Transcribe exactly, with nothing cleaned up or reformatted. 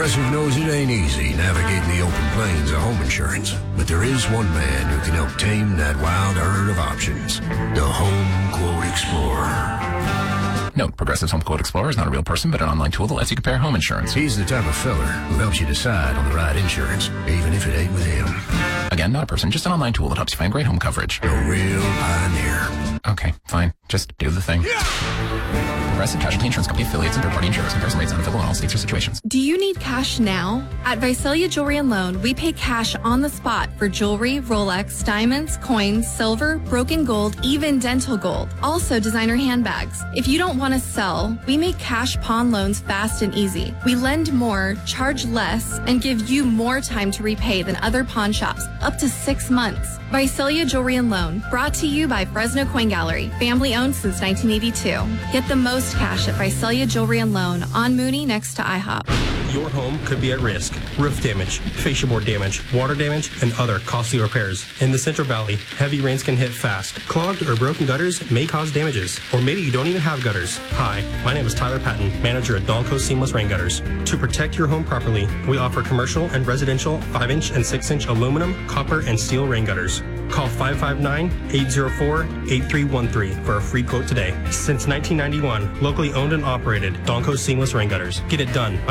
Progressive knows it ain't easy navigating the open plains of home insurance, but there is one man who can help tame that wild herd of options. The Home Quote Explorer. Note, Progressive's Home Quote Explorer is not a real person, but an online tool that lets you compare home insurance. He's the type of feller who helps you decide on the right insurance, even if it ain't with him. Again, not a person, just an online tool that helps you find great home coverage. A real pioneer. Okay, fine. Just do the thing. Yeah! Progressive Casualty Insurance Company affiliates and third-party insurers. Comparison rates unavailable in all states or situations. Do you need cash now? At Visalia Jewelry and Loan, we pay cash on the spot for jewelry, Rolex, diamonds, coins, silver, broken gold, even dental gold. Also designer handbags. If you don't want to sell, we make cash pawn loans fast and easy. We lend more, charge less, and give you more time to repay than other pawn shops, up to six months. Visalia Jewelry and Loan, brought to you by Fresno Coin Gallery, family owned since nineteen eighty-two. Get the most cash at Visalia Jewelry and Loan on Mooney next to IHOP. Your home could be at risk. Roof damage, fascia board damage, water damage, and other costly repairs. In the Central Valley, heavy rains can hit fast. Clogged or broken gutters may cause damages. Or maybe you don't even have gutters. Hi, my name is Tyler Patton, manager at Donco Seamless Rain Gutters. To protect your home properly, we offer commercial and residential five inch and six inch aluminum, copper, and steel rain gutters. Call five five nine, eight zero four, eight three one three for a free quote today. Since nineteen ninety-one, locally owned and operated, Donco Seamless Rain Gutters. Get it done.